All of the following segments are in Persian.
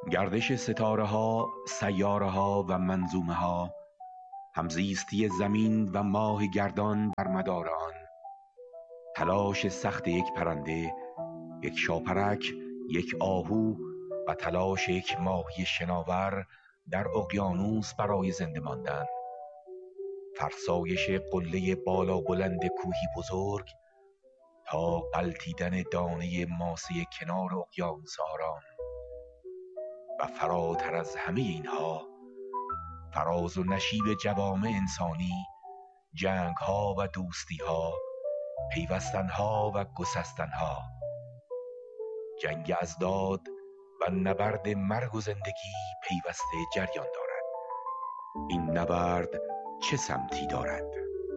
گردش ستاره ها، سیاره ها و منظومه ها، همزیستی زمین و ماه گردان بر مدار آن، تلاش سخت یک پرنده، یک شاپرک، یک آهو و تلاش یک ماهی شناور در اقیانوس برای زنده ماندن، فرسایش قله بالا بلند کوهی بزرگ تا غلتیدن دانه ماسه کنار اقیانوس آرام، و فراتر از همه اینها فراز و نشیب جوامع انسانی، جنگ ها و دوستی ها، پیوستن ها و گسستن ها، جنگ ازداد و نبرد مرگ و زندگی پیوسته جریان دارد. این نبرد چه سمتی دارد؟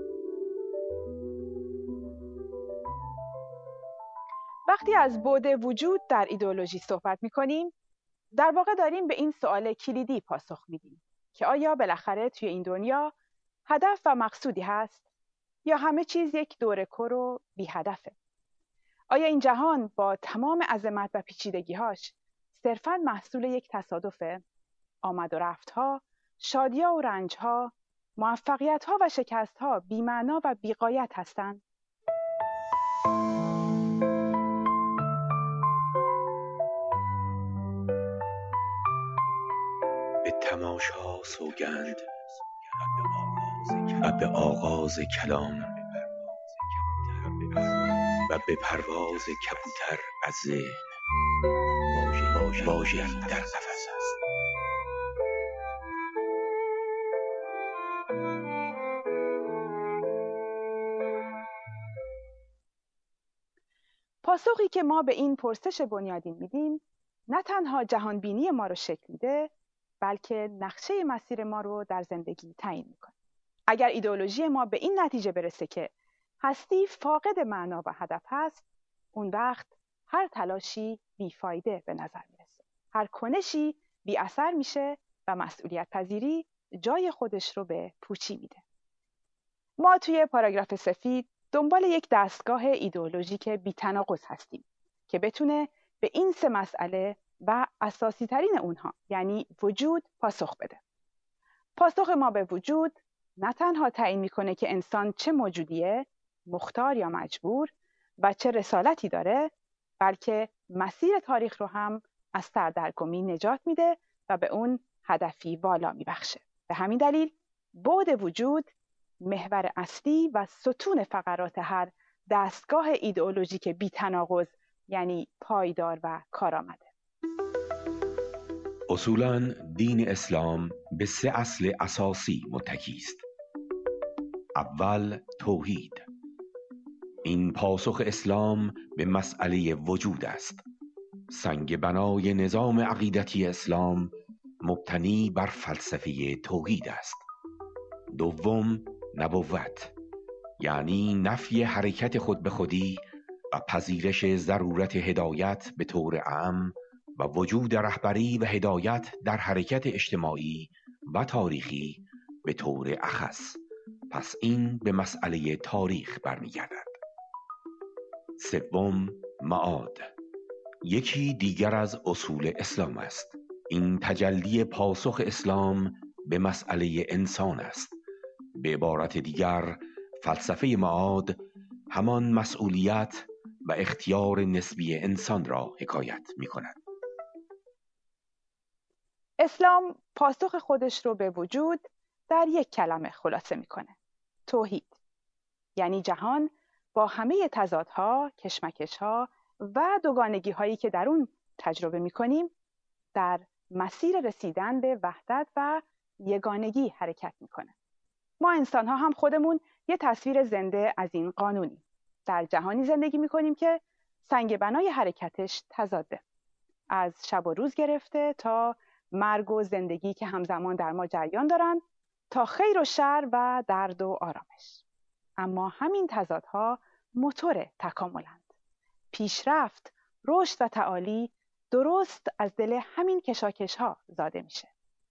وقتی از بعد وجود در ایدئولوژی صحبت می‌کنیم، در واقع داریم به این سوال کلیدی پاسخ میدیم که آیا بالاخره توی این دنیا هدف و مقصودی هست یا همه چیز یک دور کر و بی هدفه؟ آیا این جهان با تمام عظمت و پیچیدگی‌هاش صرفاً محصول یک تصادفه؟ آمد و رفت‌ها، شادی‌ها و رنج‌ها، موفقیت‌ها و شکست‌ها بی‌معنا و بی‌غایت هستند؟ به تماشا سوگند و به آغاز کلام و به پرواز کبوتر از ذهن، واژه‌ای در قفس است. پاسخی که ما به این پرسش بنیادین میدیم نه تنها جهان بینی ما رو شکل میده، بلکه نقشه مسیر ما رو در زندگی تعیین میکنه. اگر ایدئولوژی ما به این نتیجه برسه که هستی فاقد معنا و هدف هست، اون وقت هر تلاشی بیفایده به نظر میرسه، هر کنشی بی اثر میشه و مسئولیت پذیری جای خودش رو به پوچی میده. ما توی پاراگراف سفید دنبال یک دستگاه ایدئولوژیک بی‌تناقض هستیم که بتونه به این سه مسئله و اساسی ترین اونها، یعنی وجود، پاسخ بده. پاسخ ما به وجود نه تنها تعیین میکنه که انسان چه موجودیه، مختار یا مجبور، و چه رسالتی داره، بلکه مسیر تاریخ رو هم از سردرگمی نجات میده و به اون هدفی والا میبخشه. به همین دلیل بعد وجود محور اصلی و ستون فقرات هر دستگاه ایدئولوژیک بی‌تناقض، یعنی پایدار و کارآمده. اصولاً دین اسلام به 3 اصل اساسی متکی است. اول، توحید. این پاسخ اسلام به مسئله وجود است. سنگ بنای نظام عقیدتی اسلام مبتنی بر فلسفه توحید است. دوم، نبوت، یعنی نفی حرکت خود به خودی و پذیرش ضرورت هدایت به طور عام و وجود رهبری و هدایت در حرکت اجتماعی و تاریخی به طور اخص. پس این به مسئله تاریخ برمیگردد. سوم، معاد، یکی دیگر از اصول اسلام است. این تجلی پاسخ اسلام به مسئله انسان است. به عبارت دیگر، فلسفه معاد همان مسئولیت و اختیار نسبی انسان را حکایت می کند. اسلام پاسخ خودش رو به وجود در یک کلمه خلاصه میکنه: توحید. یعنی جهان با همه تضادها، کشمکشها و دوگانگی هایی که در اون تجربه میکنیم در مسیر رسیدن به وحدت و یگانگی حرکت میکنه. ما انسان ها هم خودمون یه تصویر زنده از این قانونی. در جهانی زندگی میکنیم که سنگ بنای حرکتش تضاده. از شب و روز گرفته تا مرگ و زندگی که همزمان در ما جریان دارن، تا خیر و شر و درد و آرامش. اما همین تضادها موتور تکاملند. پیشرفت، رشد و تعالی درست از دل همین کشاکش‌ها زاده میشه.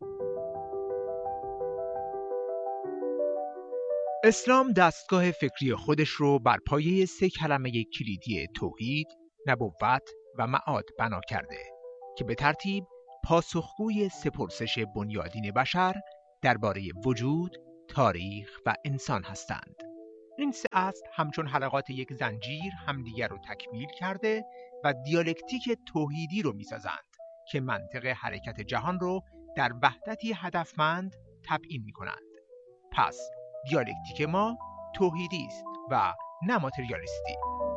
اسلام دستگاه فکری خودش رو بر پایه 3 کلمه کلیدی توحید، نبوت و معاد بنا کرده که به ترتیب پاسخگوی سه پرسش بنیادین بشر درباره وجود، تاریخ و انسان هستند. این سه اصل همچون حلقات یک زنجیر همدیگر رو تکمیل کرده و دیالکتیک توحیدی رو میسازند که منطق حرکت جهان رو در وحدتی هدفمند تبیین میکنند. پس دیالکتیک ما توحیدی است و نه ماتریالیستی.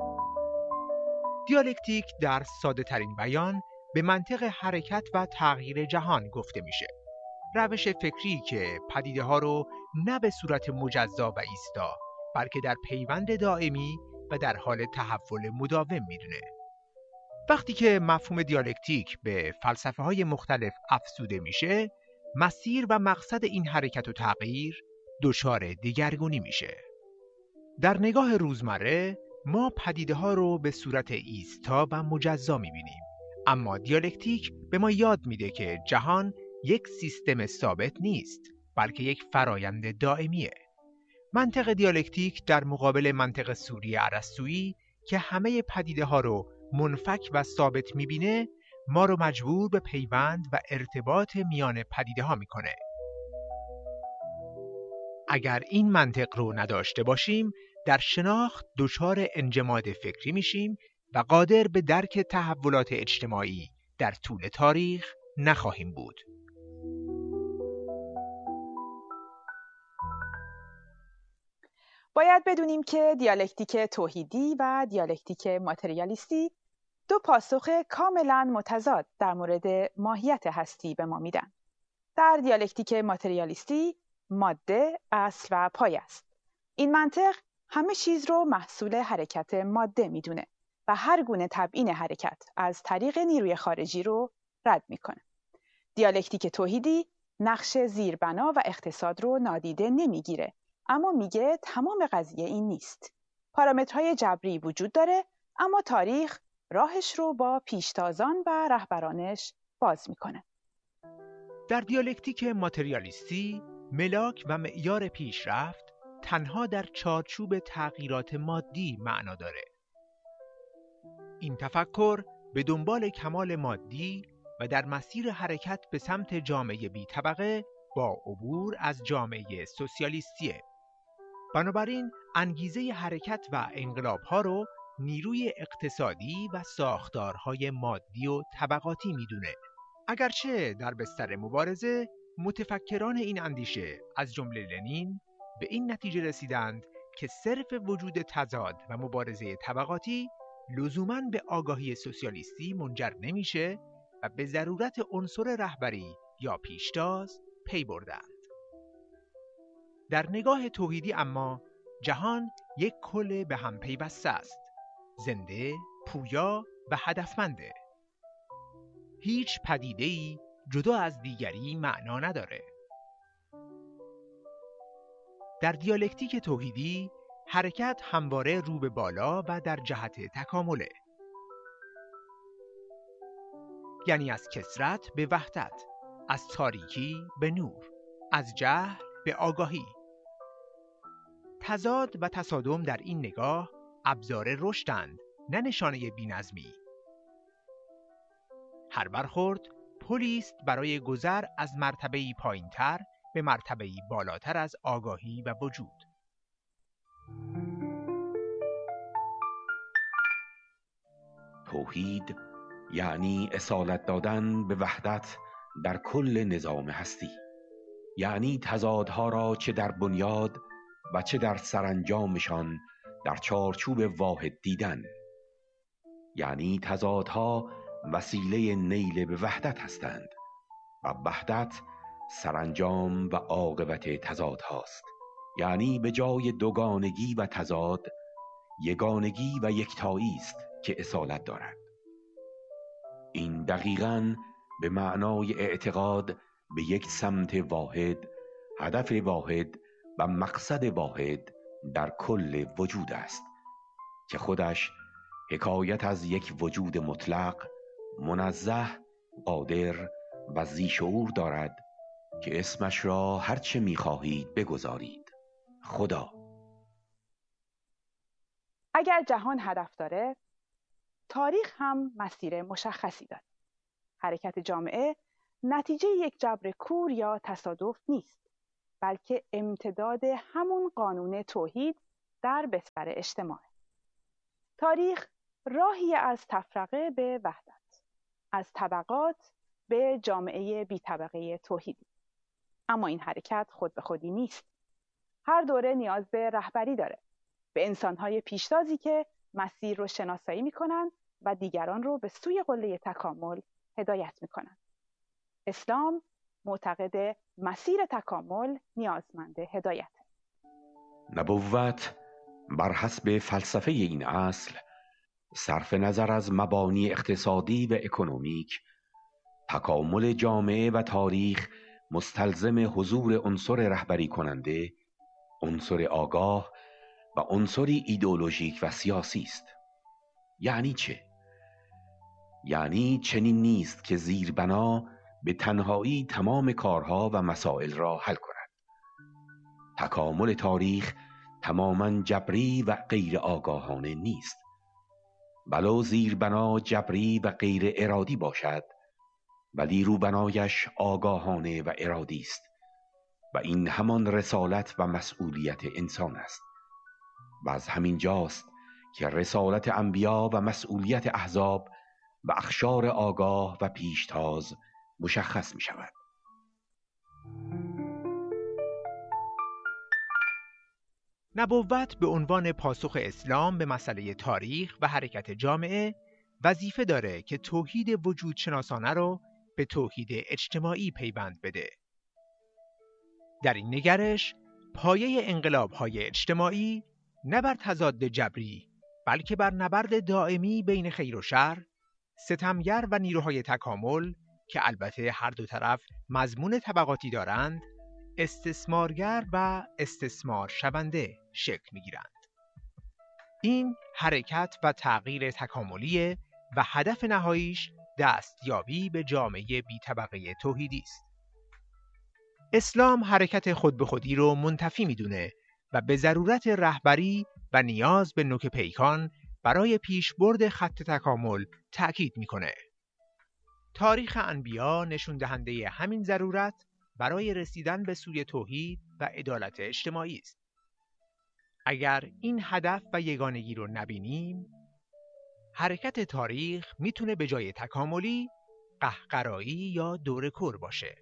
دیالکتیک در ساده ترین بیان به منطق حرکت و تغییر جهان گفته میشه. روش فکری که پدیده ها رو نه به صورت مجزا و ایستا بلکه در پیوند دائمی و در حال تحول مداوم میدونه. وقتی که مفهوم دیالکتیک به فلسفه های مختلف افزوده میشه، مسیر و مقصد این حرکت و تغییر دچار دگرگونی میشه. در نگاه روزمره ما پدیده ها رو به صورت ایستا و مجزا میبینیم، اما دیالکتیک به ما یاد میده که جهان یک سیستم ثابت نیست بلکه یک فرایند دائمیه. منطق دیالکتیک در مقابل منطق سوری ارسطویی که همه پدیده ها رو منفک و ثابت میبینه، ما رو مجبور به پیوند و ارتباط میان پدیده ها میکنه. اگر این منطق رو نداشته باشیم، در شناخت دچار انجماد فکری میشیم و قادر به درک تحولات اجتماعی در طول تاریخ نخواهیم بود. باید بدونیم که دیالکتیک توحیدی و دیالکتیک ماتریالیستی دو پاسخ کاملا متضاد در مورد ماهیت هستی به ما میدن. در دیالکتیک ماتریالیستی ماده اصل و پای است. این منطق همه چیز رو محصول حرکت ماده میدونه و هر گونه تبیین حرکت از طریق نیروی خارجی رو رد میکنه. دیالکتیک توحیدی نقش زیربنا و اقتصاد رو نادیده نمیگیره، اما میگه تمام قضیه این نیست. پارامترهای جبری وجود داره، اما تاریخ راهش رو با پیشتازان و رهبرانش باز میکنه. در دیالکتیک ماتریالیستی ملاک و معیار پیشرفت تنها در چارچوب تغییرات مادی معنا داره. این تفکر به دنبال کمال مادی و در مسیر حرکت به سمت جامعه بی طبقه با عبور از جامعه سوسیالیستیه. بنابراین انگیزه حرکت و انقلاب‌ها رو نیروی اقتصادی و ساختارهای مادی و طبقاتی میدونه. اگرچه در بستر مبارزه متفکران این اندیشه از جمله لنین به این نتیجه رسیدند که صرف وجود تضاد و مبارزه طبقاتی لزوماً به آگاهی سوسیالیستی منجر نمیشه و به ضرورت عنصر رهبری یا پیشتاز پی بردند. در نگاه توحیدی اما جهان یک کل به هم پیوسته است، زنده، پویا و هدفمنده. هیچ پدیده‌ای جدا از دیگری معنا نداره. در دیالکتیک توحیدی حرکت همواره رو به بالا و در جهت تکامله، یعنی از کثرت به وحدت، از تاریکی به نور، از جهل به آگاهی. تضاد و تصادم در این نگاه ابزار رشدند، نه نشانه بی‌نظمی. هر برخورد پلی است برای گذر از مرتبه‌ای پایین‌تر به مرتبه‌ای بالاتر از آگاهی و وجود. توحید یعنی اصالت دادن به وحدت در کل نظام هستی، یعنی تضادها را چه در بنیاد و چه در سرانجامشان در چارچوب واحد دیدن. یعنی تضادها وسیله نیل به وحدت هستند و وحدت سرانجام و عاقبت تضاد هاست. یعنی به جای دوگانگی و تضاد، یگانگی و یکتایی است که اصالت دارد. این دقیقاً به معنای اعتقاد به یک سمت واحد، هدف واحد و مقصد واحد در کل وجود است که خودش حکایت از یک وجود مطلق، منزه، قادر و ذی شعور دارد که اسمش را هرچه می‌خواهید بگذارید: خدا. اگر جهان هدف داره، تاریخ هم مسیر مشخصی داره. حرکت جامعه نتیجه یک جبر کور یا تصادف نیست، بلکه امتداد همون قانون توحید در بستر اجتماع. تاریخ راهی از تفرقه به وحدت، از طبقات به جامعه بی طبقه توحیدی. اما این حرکت خود به خودی نیست. هر دوره نیاز به رهبری داره، به انسان‌های پیشتازی که مسیر رو شناسایی می‌کنن و دیگران رو به سوی قله تکامل هدایت می‌کنن. اسلام معتقد مسیر تکامل نیازمند هدایت. نبوت بر حسب فلسفه این اصل، صرف نظر از مبانی اقتصادی و اکنومیک، تکامل جامعه و تاریخ مستلزم حضور عنصر رهبری کننده، عنصر آگاه و عنصری ایدئولوژیک و سیاسی است. یعنی چه؟ یعنی چنین نیست که زیربنا به تنهایی تمام کارها و مسائل را حل کند. تکامل تاریخ تماما جبری و غیر آگاهانه نیست. ولو زیربنا جبری و غیر ارادی باشد، ولی روبنایش آگاهانه و ارادی است و این همان رسالت و مسئولیت انسان است. و از همین جاست که رسالت انبیا و مسئولیت احزاب و اخشار آگاه و پیشتاز مشخص می شود. نبوت به عنوان پاسخ اسلام به مسئله تاریخ و حرکت جامعه وظیفه داره که توحید وجود شناسانه رو به توحید اجتماعی پیوند بده. در این نگرش پایه انقلاب‌های اجتماعی نه بر تضاد جبری، بلکه بر نبرد دائمی بین خیر و شر، ستمگر و نیروهای تکامل که البته هر دو طرف مضمون طبقاتی دارند، استثمارگر و استثمار شونده شکل می‌گیرند. این حرکت و تغییر تکاملی و هدف نهاییش دستیابی به جامعه بی طبقه توحیدی است. اسلام حرکت خود به خودی رو منتفی می‌دونه و به ضرورت رهبری و نیاز به نوک پیکان برای پیشبرد خط تکامل تأکید می‌کنه. تاریخ انبیا نشون دهنده همین ضرورت برای رسیدن به سوی توحید و عدالت اجتماعی است. اگر این هدف و یگانگی رو نبینیم، حرکت تاریخ میتونه به جای تکاملی قهقرایی یا دوره‌کور باشه.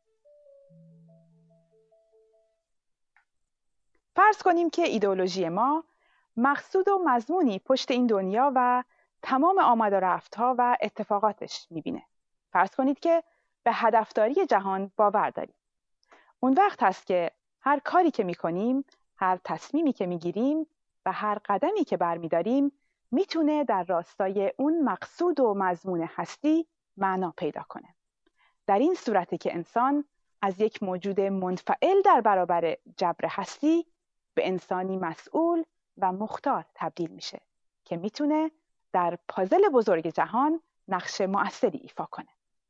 فرض کنیم که ایدئولوژی ما مقصود و مضمونی پشت این دنیا و تمام آمد و رفت‌ها و اتفاقاتش می‌بینه. فرض کنید که به هدفداری جهان باور داریم. اون وقت هست که هر کاری که می‌کنیم، هر تصمیمی که می‌گیریم و هر قدمی که برمی‌داریم میتونه در راستای اون مقصود و مضمون هستی معنا پیدا کنه. در این صورته که انسان از یک موجود منفعل در برابر جبر هستی به انسانی مسئول و مختار تبدیل میشه که میتونه در پازل بزرگ جهان نقش مؤثری ایفا کنه.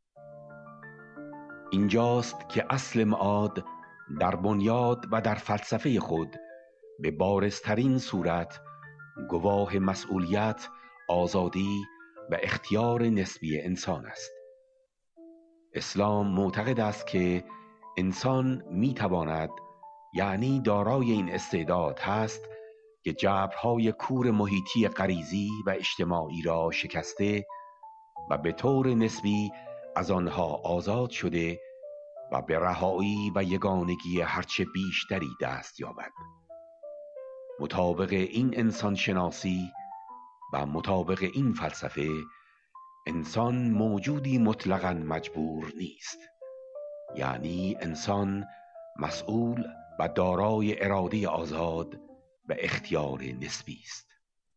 اینجاست که اصل معاد در بنیاد و در فلسفه خود به بارزترین صورت گواه مسئولیت، آزادی و اختیار نسبی انسان است. اسلام معتقد است که انسان میتواند، یعنی دارای این استعداد هست که جبرهای کور محیطی غریزی و اجتماعی را شکسته و به طور نسبی از آنها آزاد شده و به رهایی و یگانگی هرچه بیشتری دست یابد. مطابق این انسان شناسی و مطابق این فلسفه، انسان موجودی مطلقاً مجبور نیست. یعنی انسان مسئول و دارای اراده آزاد و اختیار نسبی است.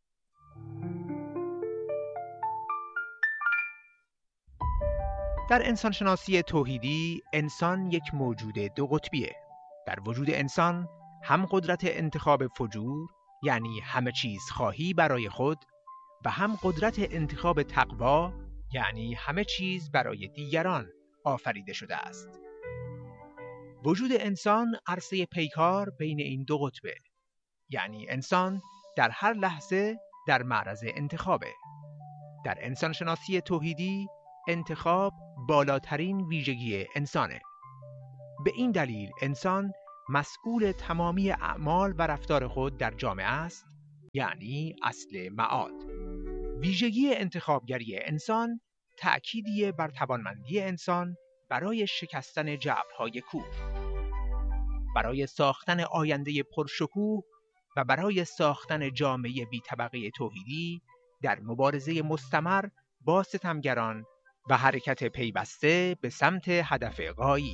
در انسانشناسی توحیدی، انسان یک موجود دو قطبیه. در وجود انسان هم قدرت انتخاب فجور، یعنی همه چیز خواهی برای خود، و هم قدرت انتخاب تقوا، یعنی همه چیز برای دیگران آفریده شده است. وجود انسان عرصه پیکار بین این دو قطبه، یعنی انسان در هر لحظه در معرض انتخابه. در انسانشناسی توحیدی، انتخاب بالاترین ویژگی انسانه. به این دلیل انسان مسئول تمامی اعمال و رفتار خود در جامعه است، یعنی اصل معاد. ویژگی انتخابگری انسان تأکیدی بر توانمندی انسان برای شکستن جبرهای کور، برای ساختن آینده پرشکوه و برای ساختن جامعه بی طبقه توحیدی در مبارزه مستمر با ستمگران و حرکت پیوسته به سمت هدف غایی.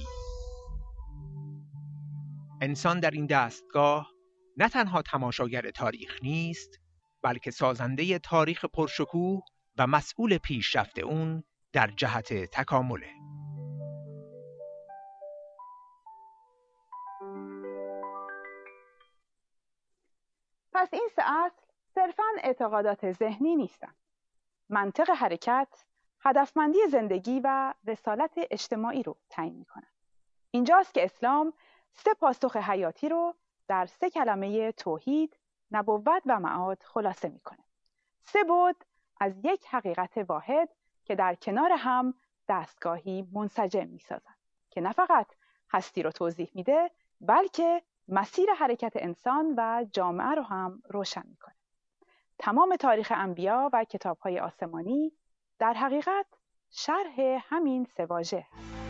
انسان در این دستگاه نه تنها تماشاگر تاریخ نیست، بلکه سازنده تاریخ پرشکوه و مسئول پیشرفت اون در جهت تکامله. پس این سه اصل صرفاً اعتقادات ذهنی نیستند. منطق حرکت، هدفمندی زندگی و رسالت اجتماعی رو تعیین می‌کنند. اینجاست که اسلام سه پاسخ حیاتی رو در سه کلمه توحید، نبوت و معاد خلاصه می‌کنه. سه بعد از یک حقیقت واحد که در کنار هم دستگاهی منسجم می‌سازند که نه فقط هستی رو توضیح میده، بلکه مسیر حرکت انسان و جامعه رو هم روشن می‌کنه. تمام تاریخ انبیا و کتاب‌های آسمانی در حقیقت شرح همین سه واژه است.